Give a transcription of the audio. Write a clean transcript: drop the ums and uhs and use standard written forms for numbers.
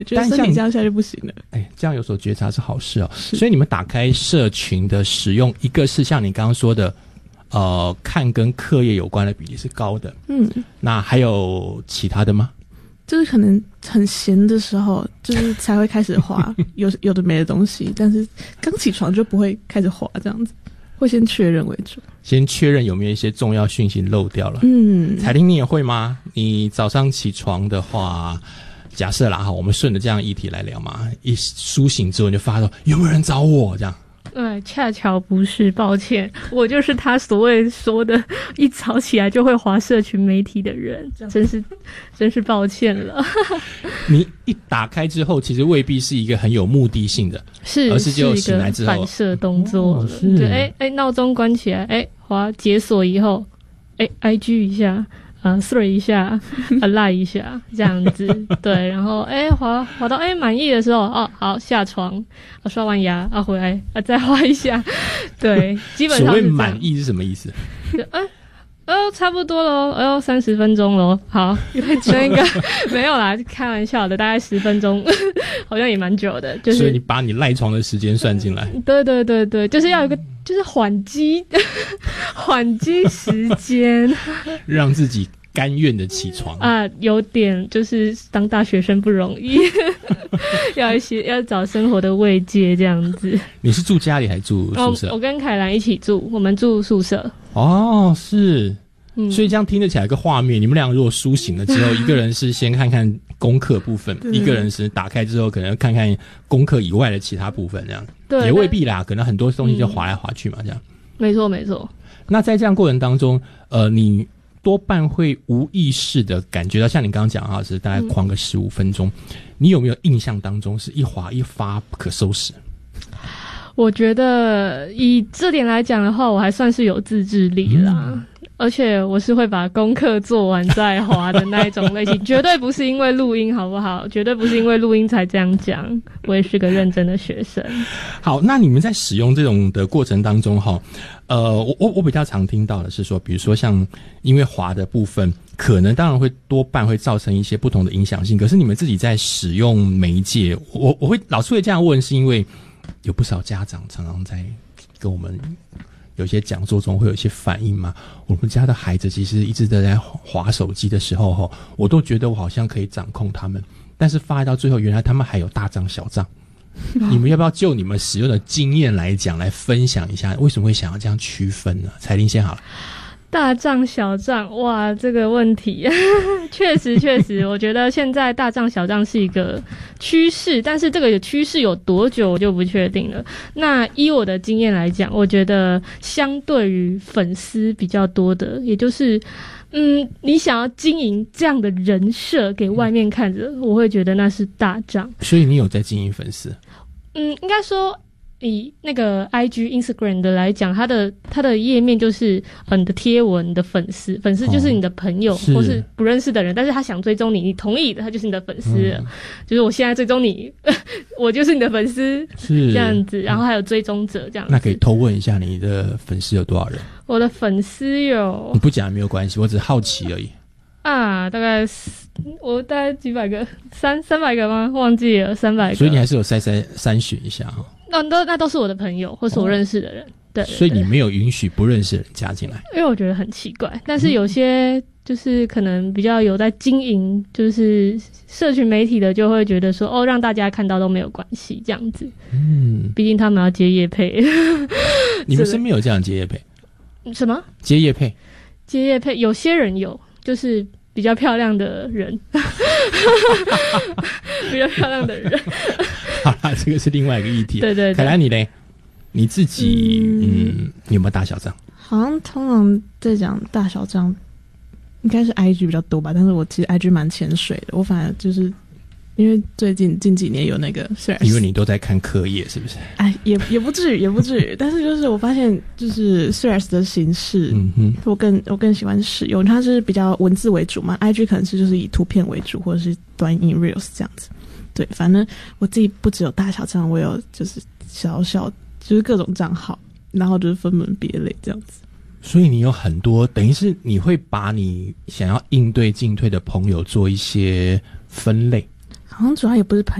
觉得身体这样下去不行了。 这样有所觉察是好事哦。所以你们打开社群的使用，一个是像你刚刚说的，看跟课业有关的比例是高的。那还有其他的吗？ 就是可能很闲的时候，就是才会开始滑有的没的东西，但是刚起床就不会开始滑，这样子会先确认为主， 先确认有没有一些重要讯息漏掉了。彩玲你也会吗？你早上起床的话，假设啦，我们顺着这样议题来聊嘛，一苏醒之后你就发现有没有人找我这样。 恰巧不是，抱歉，我就是他所谓说的一早起来就会滑社群媒体的人，真是抱歉了。 你一打开之后，其实未必是一个很有目的性的，而是就醒来之后一个反射动作。对，闹钟关起来，滑解锁以后，IG 一下。throw 一下，like 一下，这样子，对，然后滑到满意的时候，好下床，刷完牙，回来再滑一下，对，基本上是这样。 所谓满意是什么意思？ 差不多咯，30分钟咯，好，那个没有啦，开玩笑的，大概10分钟，好像也蛮久的，就是。 所以你把你赖床的时间算进来。 对，就是要有一个就是缓击时间， 让自己甘愿的起床有点就是当大学生不容易，要找生活的慰藉这样子。 你是住家里还是住宿舍？ 我跟凯兰一起住，我们住宿舍。 是。所以这样听得起来一个画面，你们两个如果苏醒了之后，一个人是先看看功课部分，一个人是打开之后可能看看功课以外的其他部分，这样对也未必啦，可能很多东西就滑来滑去嘛，这样。 没错。 那在这样过程当中，你多半会无意识的感觉到，像你刚刚讲是大概狂个15分钟，你有没有印象当中是一滑一发不可收拾？ 我觉得以这点来讲的话，我还算是有自制力啦。而且我是会把功课做完再滑的那一种类型，绝对不是因为录音，好不好？绝对不是因为录音才这样讲，我也是个认真的学生。 好，那你们在使用这种的过程当中我比较常听到的是说，比如说像因为滑的部分，可能当然会多半会造成一些不同的影响性，可是你们自己在使用媒介，我会老是会这样问，是因为有不少家长常常在跟我们有些讲座中会有一些反应嘛，我们家的孩子其实一直都在滑手机的时候我都觉得我好像可以掌控他们，但是发到最后原来他们还有大账小账。你们要不要就你们使用的经验来讲，来分享一下为什么会想要这样区分呢？彩玲先好了。 大账小账，哇，这个问题确实我觉得现在大账小账是一个趋势，但是这个趋势有多久我就不确定了。那依我的经验来讲，我觉得相对于粉丝比较多的，也就是你想要经营这样的人设给外面看着，我会觉得那是大账。 所以你有在经营粉丝？ 应该说以那个 IG、Instagram 的来讲，它的页面就是你的贴文，你的粉丝就是你的朋友或是不认识的人，但是他想追踪你，你同意的，他就是你的粉丝了。就是我现在追踪你，我就是你的粉丝，是这样子。然后还有追踪者这样子。 那可以偷问一下你的粉丝有多少人？ 我的粉丝有， 你不讲也没有关系，我只是好奇而已。 大概几百个，300个吗？忘记了，300个。 所以你还是有筛选一下那都是我的朋友或是我认识的人，对。 所以你没有允许不认识的人加进来， 因为我觉得很奇怪。但是有些就是可能比较有在经营就是社群媒体的，就会觉得说让大家看到都没有关系这样子。毕竟他们要接业配。 你们身边有这样接业配？ 什么？ 接业配？ 接业配，有些人有，就是比较漂亮的人。比较漂亮的人。 好啦，这个是另外一个议题。 对。 凯兰你嘞？你自己你有没有大小账？ 好像通常在讲大小账应该是 IG 比较多吧，但是我其实 IG 蛮潜水的，我反而就是因为最近近几年有那个 Threads， 因为你都在看课业是不是？ 也不至于但是就是我发现就是 Threads 的形式我更喜欢使用，它是比较文字为主嘛， IG 可能是就是以图片为主或者是短影 Reels 这样子。对，反正我自己不只有大小账，我有就是小就是各种账号，然后就是分门别类这样子。 所以你有很多，等于是你会把你想要应对进退的朋友做一些分类。 好像主要也不是朋